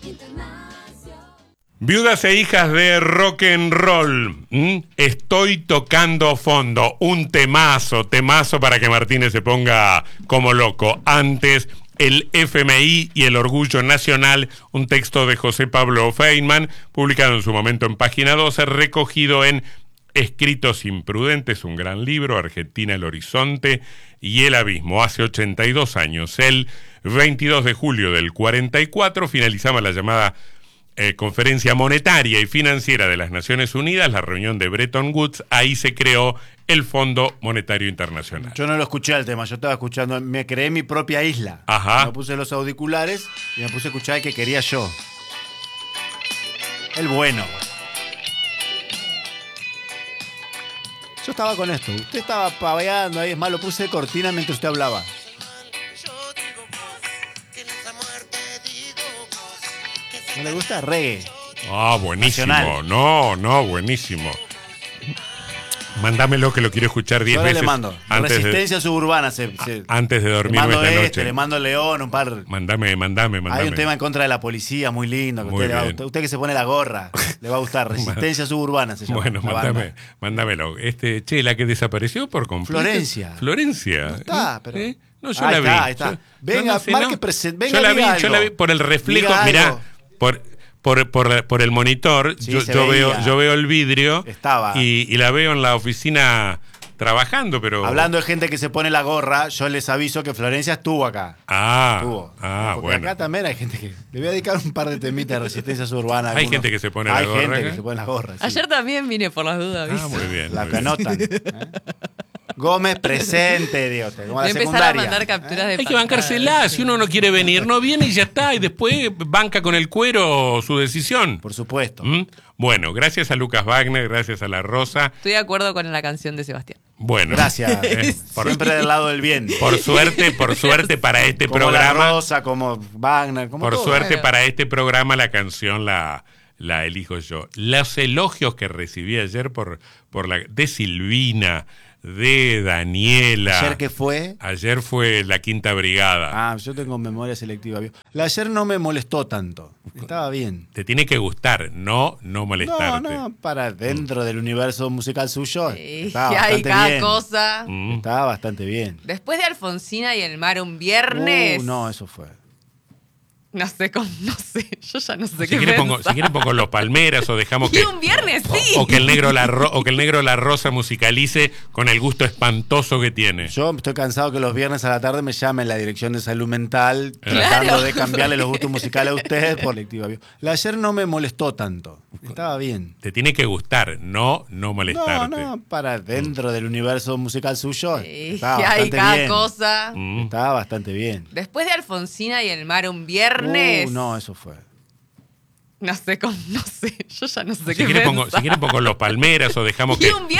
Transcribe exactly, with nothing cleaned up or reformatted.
Viudas e hijas de rock and roll. ¿Mm? Estoy tocando fondo. Un temazo, temazo para que Martínez se ponga como loco. Antes, el F M I y el orgullo nacional, un texto de José Pablo Feynman, publicado en su momento en Página doce, recogido en Escritos Imprudentes, un gran libro, Argentina, el horizonte y el abismo. Hace ochenta y dos años, el veintidós de julio del cuarenta y cuatro, finalizaba la llamada Eh, Conferencia Monetaria y Financiera de las Naciones Unidas, la reunión de Bretton Woods. Ahí se creó el Fondo Monetario Internacional. Yo no lo escuché el tema, yo estaba escuchando, me creé mi propia isla. Ajá. Me puse los auriculares y me puse a escuchar el que quería yo. El bueno. Yo estaba con esto, usted estaba paveando ahí, es más, lo puse de cortina mientras usted hablaba. ¿No le gusta? Reggae. Ah, buenísimo. Nacional. No, no, buenísimo. Mándamelo que lo quiero escuchar diez Yo ahora veces. le mando. Antes Resistencia de, suburbana. Se, se, antes de le dormirme mando esta este, noche. le mando León, un par. Mándame, mándame, mándame. Hay un tema en contra de la policía muy lindo. Que Muy usted, le va a bien. gustar. Usted que se pone la gorra, le va a gustar. Resistencia suburbana se llama. Bueno, la mándame, banda. mándamelo. Este, che, la que desapareció por completo. Florencia. Florencia. No está, ¿Eh? pero- ¿Eh? No, yo Ahí la está, vi. ahí está. Yo- Venga, yo no sé, marque no. presen- venga, yo la vi, diga yo la vi algo. por el reflejo, Diga mirá, algo. por, por, por, por el monitor, Sí, yo, se yo veo, veía. yo veo el vidrio. Estaba. Y, y la veo en la oficina trabajando, pero. Hablando de gente que se pone la gorra, yo les aviso que Florencia estuvo acá. Ah, Estuvo. ah, Porque bueno. acá también hay gente que. Le voy a dedicar un par de temitas de resistencia suburbana. Hay algunos. gente que se pone la Hay gorra gente acá. que se pone la gorra. sí. Ayer también vine por las dudas. Ah, ¿viste? muy bien. La muy que bien. anotan. ¿eh? Gómez presente, Dios. Como Voy la a empezar a secundaria. mandar capturas de Hay que pantalla. bancársela. Si uno no quiere venir, no viene y ya está. Y después banca con el cuero su decisión. Por supuesto. ¿Mm? Bueno, gracias a Lucas Wagner, gracias a La Rosa. Estoy de acuerdo con la canción de Sebastián. Bueno, Gracias. eh, por, Siempre del lado del bien. por suerte, por suerte para este como La programa, Rosa, como Wagner, como por todo. suerte Bueno. para este programa la canción la, la elijo yo. Los elogios que recibí ayer por, por la de Silvina, de Daniela. ¿Ayer qué fue? Ayer fue la Quinta Brigada. Ah, yo tengo memoria selectiva. ¿vio? La ayer no me molestó tanto. Estaba bien. Te tiene que gustar, no no No, molestarte. no, para dentro del universo musical suyo. Sí, Estaba hay bastante cada bien. cosa. Mm. Estaba bastante bien. Después de Alfonsina y el mar un viernes. Uh, no, eso fue. No sé cómo, no sé. Yo ya no sé Si qué quiere pongo, pensar. si quiere pongo los Palmeras o dejamos Y que un viernes, o, sí. o que el negro la ro- o que el negro la rosa musicalice con el gusto espantoso que tiene. Yo estoy cansado que los viernes a la tarde me llamen la Dirección de Salud Mental Claro. tratando de cambiarle los gustos musicales a ustedes por lectiva. ¿vio? La ayer no me molestó tanto. Estaba bien. Te tiene que gustar, no no No, molestarte. no, para dentro del universo musical suyo. Sí, Estaba hay bastante cada bien. cosa. Mm. Estaba bastante bien. Después de Alfonsina y el mar un viernes. Uh, no, eso fue. No sé cómo, no sé. Yo ya no sé Si qué quiere pongo, pensar. si quiere pongo los Palmeras o dejamos Y que un